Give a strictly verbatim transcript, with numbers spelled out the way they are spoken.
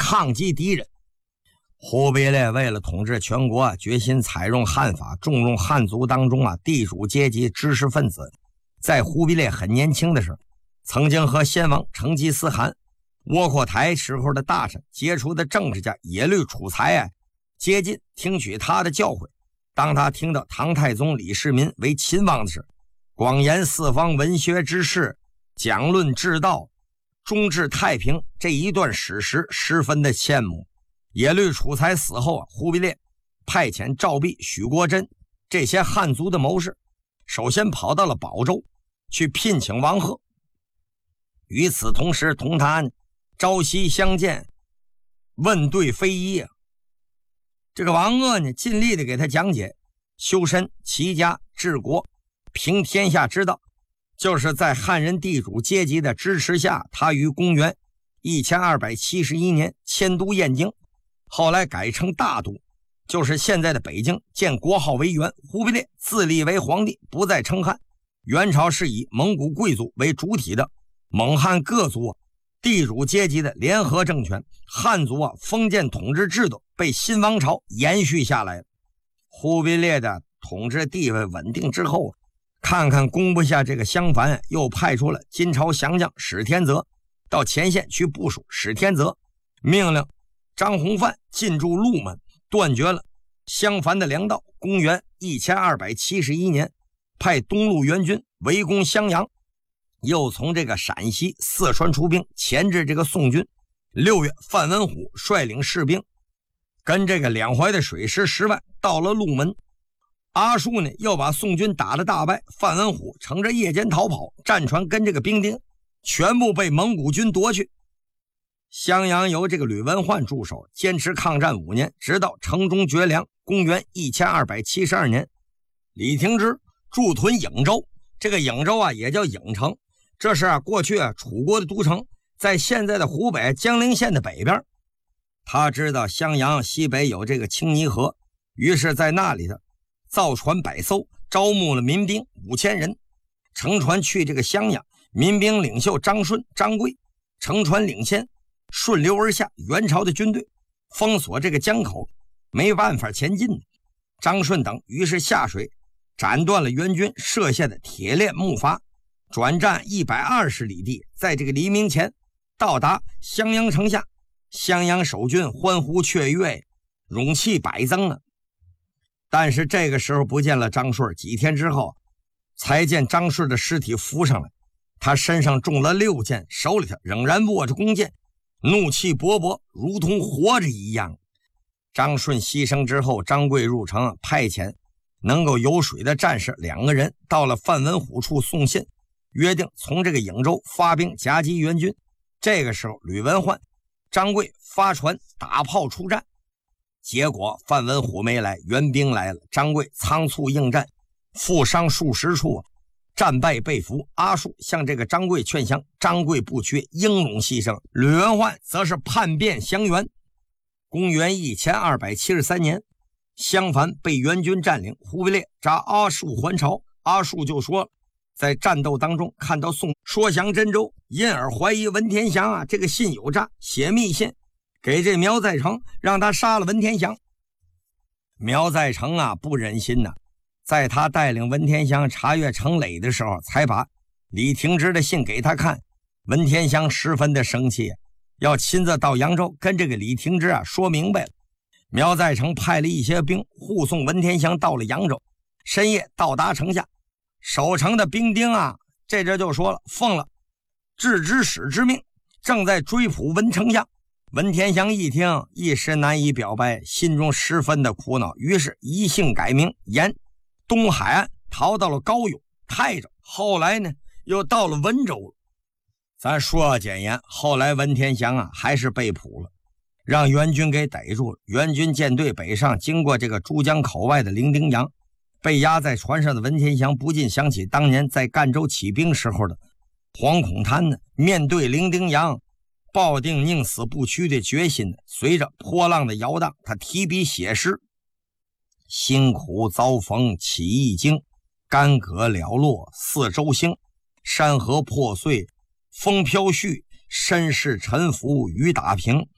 抗击敌人。忽必烈为了统治全国啊，决心采用汉法，重用汉族当中啊地主阶级知识分子。在忽必烈很年轻的时候，曾经和先王成吉思汗、窝阔台时候的大臣、杰出的政治家耶律楚材啊接近，听取他的教诲。当他听到唐太宗李世民为秦王的时候，广言四方文学之士，讲论治道，终治太平，这一段史实十分的羡慕。耶律楚材死后啊，忽必烈派遣赵弼、许国珍这些汉族的谋士，首先跑到了保州去聘请王贺。与此同时，同他朝夕相见，问对非议啊。这个王鄂呢，尽力的给他讲解修身、齐家、治国、平天下之道。就是在汉人地主阶级的支持下，他于公元一千二百七十一年迁都燕京，后来改称大都，就是现在的北京，建国号为元。忽必烈自立为皇帝，不再称汉。元朝是以蒙古贵族为主体的蒙汉各族、啊、地主阶级的联合政权，汉族啊封建统治制度被新王朝延续下来了。忽必烈的统治地位稳定之后，看看攻不下这个襄樊，又派出了金朝降将史天泽到前线去部署。史天泽命令张弘范进驻鹿门，断绝了襄樊的粮道。公元一千二百七十一年，派东路援军围攻襄阳，又从这个陕西、四川出兵钳制这个宋军。六月，范文虎率领士兵跟这个两淮的水师十万到了鹿门。阿术呢，要把宋军打得大败，范文虎乘着夜间逃跑，战船跟这个兵丁全部被蒙古军夺去。襄阳由这个吕文焕驻守，坚持抗战五年，直到城中绝粮。公元一千二百七十二年，李廷芝驻屯颍州，这个颍州啊也叫颍城，这是啊过去啊楚国的都城，在现在的湖北江陵县的北边。他知道襄阳西北有这个青泥河，于是在那里的造船百艘，招募了民兵五千人，乘船去这个襄阳。民兵领袖张顺、张贵乘船领先，顺流而下。元朝的军队封锁这个江口，没办法前进。张顺等于是下水，斩断了元军设下的铁链木筏，转战一百二十里地，在这个黎明前到达襄阳城下。襄阳守军欢呼雀跃，勇气百增啊！但是这个时候不见了张顺，几天之后才见张顺的尸体浮上来，他身上中了六箭，手里头仍然握着弓箭，怒气勃勃，如同活着一样。张顺牺牲之后，张贵入城，派遣能够游水的战士两个人到了范文虎处送信，约定从这个颍州发兵夹击元军。这个时候吕文焕、张贵发船打炮出战，结果范文虎没来，援兵来了，张贵仓促应战，负伤数十处，战败被俘。阿术向这个张贵劝降，张贵不屈，英勇牺牲。吕文焕则是叛变降元。公元一千二百七十三年，襄樊被元军占领，忽必烈扎阿术还朝。阿术就说了，在战斗当中看到宋说降真州，因而怀疑文天祥啊这个信有诈，写密信给这苗再成，让他杀了文天祥。苗再成啊不忍心呐、啊，在他带领文天祥查阅城垒的时候，才把李廷芝的信给他看。文天祥十分的生气，要亲自到扬州跟这个李廷芝啊说明白了。苗再成派了一些兵护送文天祥到了扬州，深夜到达城下，守城的兵丁啊这这就说了，奉了制之使之命，正在追捕文丞相。文天祥一听，一时难以表白，心中十分的苦恼，于是一姓改名，沿东海岸逃到了高邮、泰州，后来呢又到了温州。咱说简言，后来文天祥啊还是被捕了，让元军给逮住了。元军舰队北上，经过这个珠江口外的伶仃洋，被压在船上的文天祥不禁想起当年在赣州起兵时候的惶恐贪呢，面对伶仃洋抱定宁死不屈的决心呢。随着波浪的摇荡，他提笔写诗：辛苦遭逢起一经，干戈寥落四周星，山河破碎风飘絮，身世沉浮雨打平，